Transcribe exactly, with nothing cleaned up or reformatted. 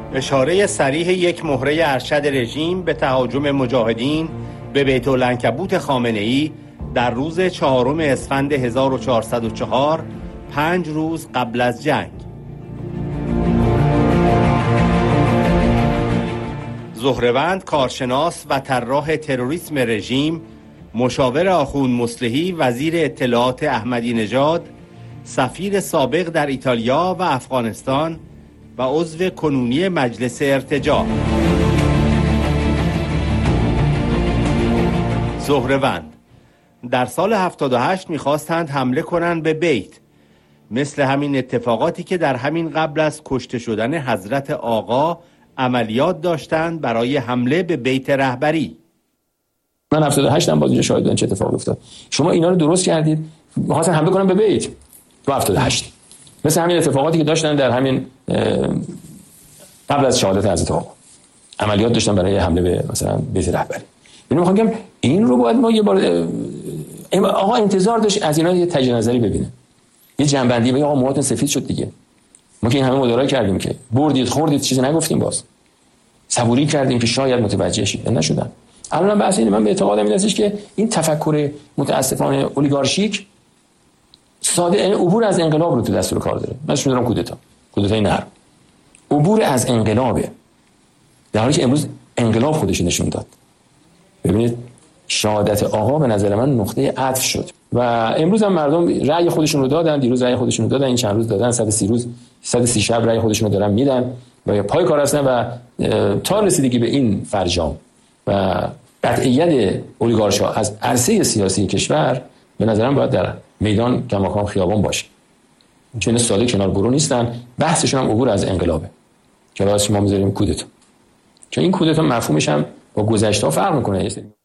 اشاره صریح یک مهره ارشد رژیم به تهاجم مجاهدین به بیت العنکبوت خامنه‌ای در روز چهارم اسفند هزار و چهارصد و چهار، پنج روز قبل از جنگ. زهره‌وند، کارشناس و طراح تروریسم رژیم، مشاور آخوند مصلحی وزیر اطلاعات احمدی نژاد، سفیر سابق در ایتالیا و افغانستان و عضو کنونی مجلس ارتجاع. زهره‌وند: در سال هفتاد و هشت می‌خواستند حمله کنند به بیت، مثل همین اتفاقاتی که در همین قبل از کشته شدن حضرت آقا عملیات داشتند برای حمله به بیت رهبری. من هفتاد و هشت هم باز اینجا شاهد بودم چه اتفاقی افتاد. شما اینا رو درست کردید، می‌خواستن حمله کنن به بیت تو هفتاد و هشت، مثل همین اتفاقاتی که داشتن در همین قبل از شهادت حضرت آقا عملیات داشتن برای حمله به مثلا بیت رهبری. اینو می‌خوام بگم این رو باید ما یه بار آقا انتظار داشت از اینا یه تجدید نظری ببینه، یه جنبندی بگه آقا موهاتون سفید شد دیگه، ما که این همه مدارا کردیم که بردید خوردید چیزی نگفتیم، باز صبوری کردیم که شاید متوجه شید، نشدن. الان بحث اینه، من به اعتقادم این هستش که این تفکر متاسفانه اولیگارشیک ساده این عبور از انقلاب رو تو دستور کار داره. من اسمش میذارم کودتا، کودتای نرم، عبور از انقلابه، در حالی که امروز انقلاب خودش نشون داد. ببینید شهادت آقا به نظر من نقطه عطف شد و امروز هم مردم رأی خودشون رو دادن، دیروز رأی خودشون رو دادن، این چند روز دادن، صد و سی روز صد و سی شب رأی خودشون رو دارن میدن و پای کار هستن و تا رسیدگی به این فرجام و قطعیت اولیگارشا از عرصه سیاسی کشور به نظرم باید در میدان کماکان خیابان باشه، چون ساده کنار برو نیستن. بحثشون هم عبور از انقلابه که واسه ما میذاریم کودتا، چون این کودتا مفهومش هم با گذشته فرق میکنه.